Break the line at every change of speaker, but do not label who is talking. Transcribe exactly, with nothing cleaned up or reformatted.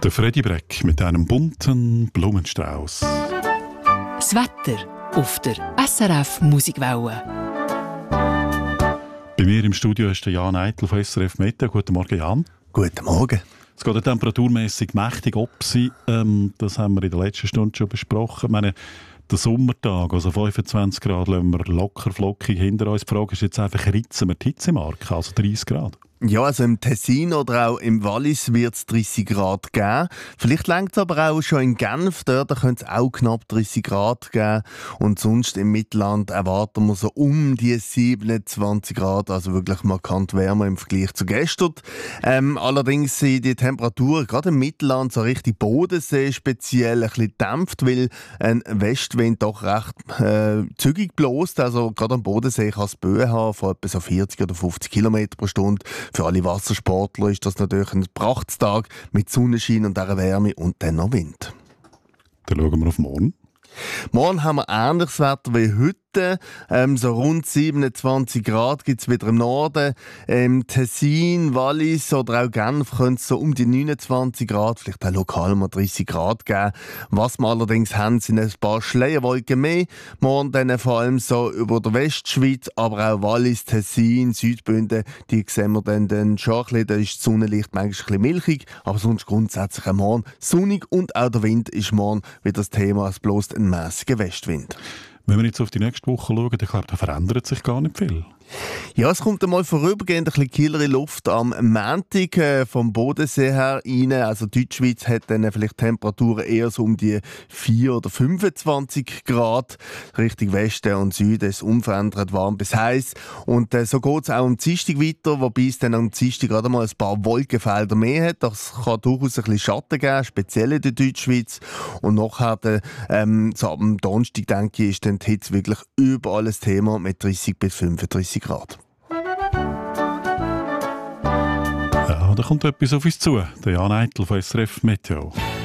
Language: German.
Der Freddy Breck mit einem bunten Blumenstrauß.
Das Wetter auf der S R F Musikwelle.
Bei mir im Studio ist der Jan Eitel von S R F Meteo. Guten Morgen, Jan.
Guten Morgen.
Es geht temperaturmässig mächtig ab. Ähm, das haben wir in der letzten Stunde schon besprochen. Ich meine, der Sommertag, also fünfundzwanzig Grad, lassen wir locker flockig hinter uns. Die Frage ist jetzt einfach, ritzen wir die Hitzemarke, also dreißig Grad?
Ja, also im Tessin oder auch im Wallis wird es dreißig Grad geben. Vielleicht reicht es aber auch schon in Genf, dort könnte es auch knapp dreißig Grad geben. Und sonst im Mittelland erwarten wir so um die siebenundzwanzig Grad, also wirklich markant wärmer im Vergleich zu gestern. Ähm, allerdings sind die Temperaturen gerade im Mittelland, so richtig Bodensee speziell, ein bisschen dämpft, weil ein Westwind doch recht äh, zügig bläst. Also gerade am Bodensee kann es Böen haben von etwa so vierzig oder fünfzig Kilometer pro Stunde. Für alle Wassersportler ist das natürlich ein Prachtstag mit Sonnenschein und dieser Wärme und dann noch Wind.
Dann schauen wir auf morgen.
Morgen haben wir ähnliches Wetter wie heute. Ähm, so rund siebenundzwanzig Grad gibt es wieder im Norden. Im Tessin, Wallis oder auch Genf könnte es so um die neunundzwanzig Grad, vielleicht auch lokal mal dreißig Grad geben. Was wir allerdings haben, sind ein paar Schleierwolken mehr. Morgen dann vor allem so über der Westschweiz, aber auch Wallis, Tessin, Südbünden, die sehen wir dann, dann schon ein bisschen. Da ist das Sonnenlicht manchmal ein bisschen milchig, aber sonst grundsätzlich am Morgen sonnig und auch der Wind ist morgen wieder das Thema. Es bläst ein mäßiger Westwind.
Wenn wir jetzt auf die nächste Woche schauen, dann glaube ich, da verändert sich gar nicht viel.
Ja, es kommt einmal vorübergehend ein bisschen kühlere Luft am Montag äh, vom Bodensee her rein. Also Deutschschweiz hat dann vielleicht Temperaturen eher so um die vier oder fünfundzwanzig Grad. Richtung Westen und Süden ist unverändert warm bis heiß. Und äh, so geht es auch am Dienstag weiter, wobei es dann am Dienstag gerade mal ein paar Wolkenfelder mehr hat. Das kann durchaus ein bisschen Schatten geben, speziell in der Deutschschweiz. Und nachher, äh, ähm, so am Donnerstag, denke ich, ist dann die Hitze wirklich überall ein Thema mit dreißig bis fünfunddreißig Grad.
Ja, da kommt etwas auf uns zu. Der Jan Eitel von S R F Meteo.